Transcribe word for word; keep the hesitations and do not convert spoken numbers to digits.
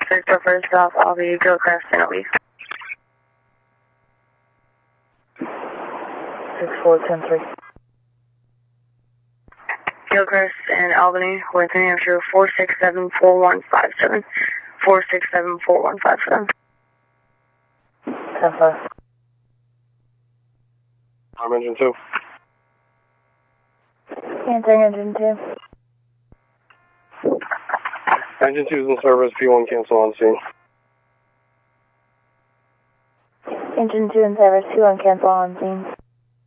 Victor first off, I'll be Gilchrist and Elise. six four ten three. Gilchrist and Albany, with New Hampshire, four six seven four one five seven. four six seven four one five seven. ten five. Arm engine two. Answering engine two. Engine two is in service, P one cancel on scene. Engine two in service, P one cancel on scene.